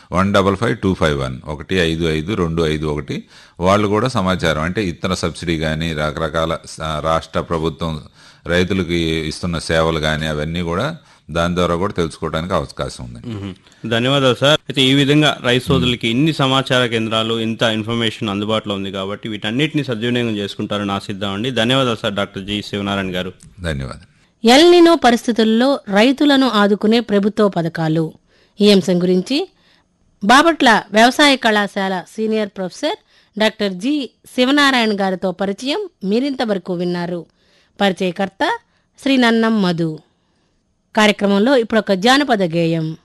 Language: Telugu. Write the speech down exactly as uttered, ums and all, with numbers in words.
One double five two five one ఒకటి ఐదు ఐదు రెండు ఐదు ఒకటి వాళ్ళు కూడా సమాచారం అంటే ఇత్తన సబ్సిడీ కానీ రకరకాల స- రాష్ట్ర ప్రభుత్వం రైతులకి ఇస్తున్న సేవలు కానీ అవన్నీ కూడా దాని ద్వారా కూడా తెలుసుకోవడానికి అవకాశం ఉంది. మ్మ్. ధన్యవాదాలు సార్. అయితే ఈ విధంగా రైతు సోదరులకి ఇన్ని సమాచార కేంద్రాలు ఇంత ఇన్ఫర్మేషన్ అందుబాటులో ఉంది కాబట్టి వీటన్నిటిని సద్వినియోగం చేసుకుంటారని ఆశిద్దామండి. ధన్యవాదాలు సార్ డాక్టర్ జి శివనారాయణ గారు. ధన్యవాదాలు. ఎల్నినో పరిస్థితుల్లో రైతులను ఆదుకునే ప్రభుత్వ పథకాలు ఈ అంశం గురించి బాపట్ల వ్యవసాయ కళాశాల senior professor doctor G Sivanarayana గారితో పరిచయం మీరింతవరకు విన్నారు. పరిచయకర్త శ్రీ నన్నం మధు. కార్యక్రమంలో ఇప్పుడు ఒక జానపద గేయం.